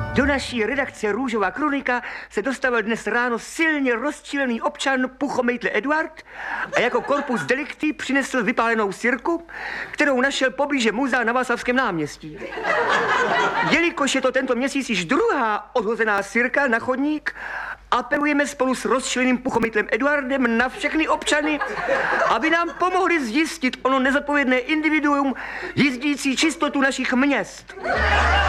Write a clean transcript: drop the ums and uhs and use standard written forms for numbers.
Do naší redakce Růžová kronika se dostavil dnes ráno silně rozčilený občan Puchomejtle Eduard a jako corpus delicti přinesl vypálenou sirku, kterou našel poblíže muzea na Václavském náměstí. Jelikož je to tento měsíc již druhá odhozená sirka na chodník, apelujeme spolu s rozčileným Puchomejtlem Eduardem na všechny občany, aby nám pomohli zjistit ono nezodpovědné individuum jízdící čistotu našich měst.